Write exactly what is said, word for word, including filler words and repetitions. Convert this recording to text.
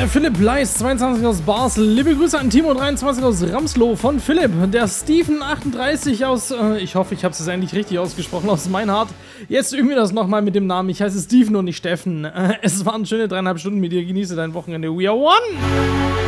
Der Philipp Leis, zweiundzwanzig aus Basel. Liebe Grüße an Timo, dreiundzwanzig aus Ramsloh von Philipp. Der Steven, achtunddreißig aus, äh, ich hoffe, ich habe es jetzt endlich richtig ausgesprochen, aus Meinhard. Jetzt üben wir das nochmal mit dem Namen. Ich heiße Steven und nicht Steffen. Äh, es waren schöne dreieinhalb Stunden mit dir. Genieße dein Wochenende. We are one!